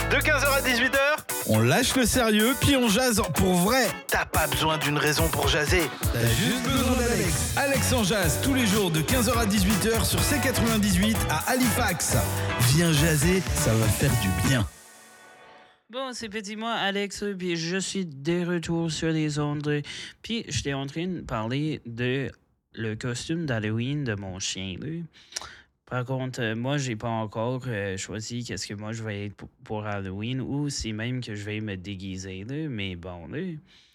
De 15h à 18h, On lâche le sérieux, puis on jase pour vrai. t'as pas besoin d'une raison pour jaser. T'as juste besoin d'Alex. Alex en jase tous les jours de 15h à 18h sur C98 à Halifax. Viens jaser, ça va faire du bien. Bon, c'est petit moi, Alex, puis je suis de retour sur les ondes. Puis j'étais en train de parler de le costume d'Halloween de mon chien, là. Par contre, moi, j'ai pas encore choisi qu'est-ce que moi je vais être pour Halloween ou si même que je vais me déguiser, là. Mais bon, là.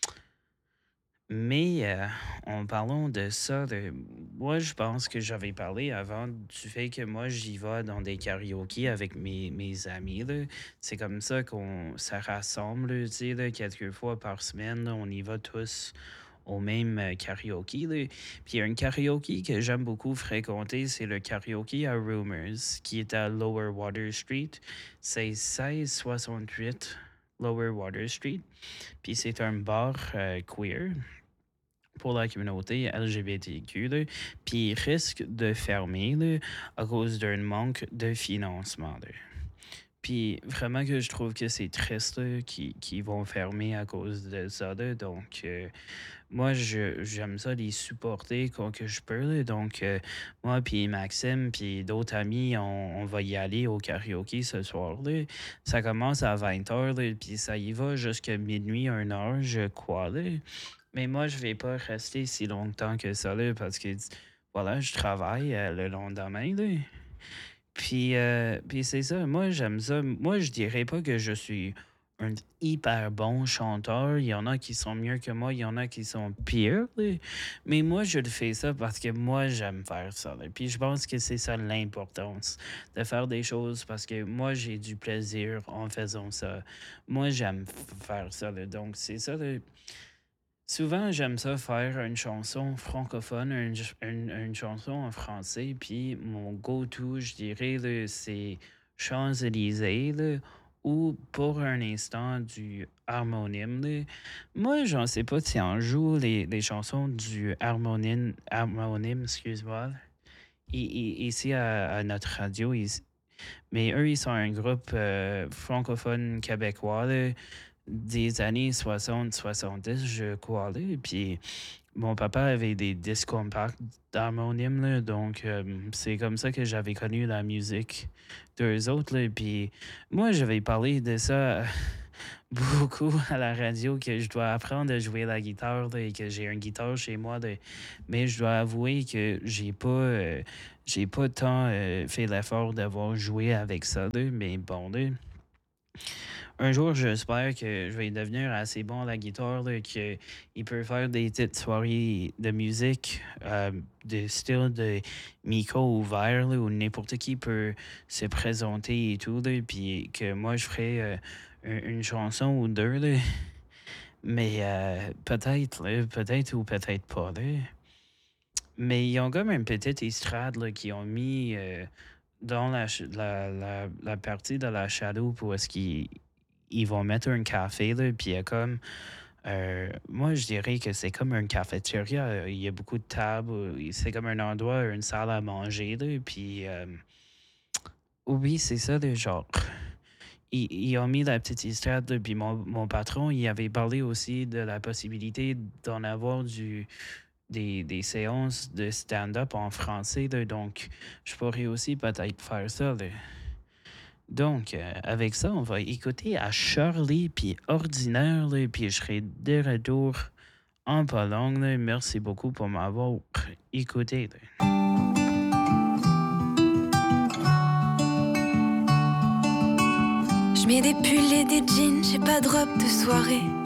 Mais en parlant de ça, moi, je pense que j'avais parlé avant du fait que moi, j'y vais dans des karaokés avec mes amis, là. C'est comme ça qu'on ça rassemble, tu sais, là, quelques fois par semaine, là, on y va tous au même karaoké, là. Puis il y a un karaoké que j'aime beaucoup fréquenter, c'est le karaoké à Rumors, qui est à Lower Water Street. C'est 1668 Lower Water Street. Puis c'est un bar queer pour la communauté LGBTQ, là, puis il risque de fermer là, à cause d'un manque de financement. Là. Puis vraiment que je trouve que c'est triste qu'ils vont fermer à cause de ça. Là. Donc, moi, j'aime ça les supporter quand que je peux. Là. Donc, moi, puis Maxime, puis d'autres amis, on va y aller au karaoké ce soir. Là. Ça commence à 20h, puis ça y va jusqu'à minuit, 1h, je crois. Là. Mais moi, je vais pas rester si longtemps que ça, là, parce que, voilà, je travaille le lendemain, là. Puis c'est ça, moi, j'aime ça. Moi, je dirais pas que je suis un hyper bon chanteur. Il y en a qui sont mieux que moi, il y en a qui sont pires, là. Mais moi, je le fais ça parce que moi, j'aime faire ça, là. Puis je pense que c'est ça l'importance, de faire des choses parce que moi, j'ai du plaisir en faisant ça. Moi, j'aime faire ça, là. Donc, c'est ça, là. Souvent, j'aime ça faire une chanson francophone, une chanson en français, puis mon go-to, je dirais, là, c'est Champs-Élysées, là, ou pour un instant du harmonium. Là. Moi, j'en sais pas si on joue les chansons du harmonium, excuse-moi, ici à notre radio. Mais eux, ils sont un groupe francophone québécois, là, des années 60-70, je crois. Là. Puis mon papa avait des disques compacts d'harmonium, là, donc c'est comme ça que j'avais connu la musique d'eux autres. Là. Puis moi, j'avais parlé de ça beaucoup à la radio, que je dois apprendre à jouer la guitare là, et que j'ai une guitare chez moi. Là. Mais je dois avouer que j'ai pas tant fait l'effort d'avoir joué avec ça. Là. Mais bon, là. Un jour, j'espère que je vais devenir assez bon à la guitare, là, qu'il peut faire des petites soirées de musique, de style de micro ouvert, là, où n'importe qui peut se présenter et tout, là, puis que moi, je ferais une chanson ou deux, là. Mais peut-être, là, peut-être ou peut-être pas, là. Mais ils ont comme une petite estrade là, qu'ils ont mis dans la partie de la shadow pour est-ce qu'ils vont mettre un café, là, puis il y a comme... moi, je dirais que c'est comme une cafétéria. Il y a beaucoup de tables. C'est comme un endroit, une salle à manger, là, puis... oui, c'est ça, le genre. Ils ont mis la petite estrade, là, puis mon patron, il avait parlé aussi de la possibilité d'en avoir des séances de stand-up en français, là, donc je pourrais aussi peut-être faire ça. Là. Donc, avec ça, on va écouter à Charlie puis Ordinaire, là, puis je serai de retour en pas long. Là. Merci beaucoup pour m'avoir écouté. Là. Je mets des pulls et des jeans, j'ai pas de robe de soirée.